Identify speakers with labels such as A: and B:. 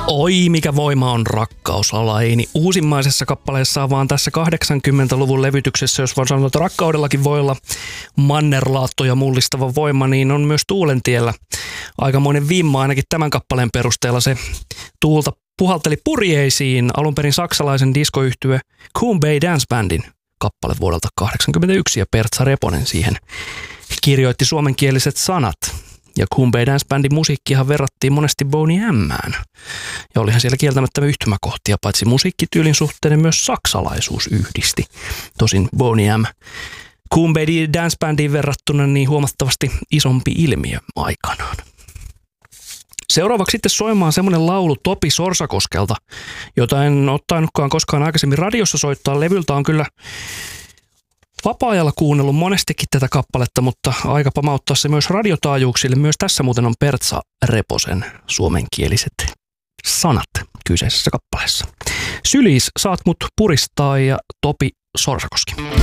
A: Oi, mikä voima on rakkaus, Alaini. Uusimmaisessa kappaleessa vaan tässä 80-luvun levytyksessä, jos vaan sanotaan, että rakkaudellakin voi olla mannerlaattoja mullistava voima, niin on myös Tuulentiellä aikamoinen vimma, ainakin tämän kappaleen perusteella. Se tuulta puhalteli purjeisiin alunperin saksalaisen diskoyhtye Coon Bay Dance Bandin kappale vuodelta 1981 ja Pertsa Reponen siihen kirjoitti suomenkieliset sanat. Ja Coon Bay Dance Bandin musiikkihan verrattiin monesti Boney M:ään. Ja olihan siellä kieltämättä yhtymäkohtia, paitsi musiikkityylin suhteen myös saksalaisuus yhdisti. Tosin Boney M Coon Bay Dance Bandiin verrattuna niin huomattavasti isompi ilmiö aikanaan. Seuraavaksi sitten soimaan semmoinen laulu Topi Sorsakoskelta, jota en ole tainnutkaan koskaan aikaisemmin radiossa soittaa. Levyltä on kyllä vapaa-ajalla kuunnellut monestikin tätä kappaletta, mutta aika pamauttaa se myös radiotaajuuksille. Myös tässä muuten on Pertsa Reposen suomenkieliset sanat kyseisessä kappaleessa. Syliis, saat mut puristaa ja Topi Sorsakoski.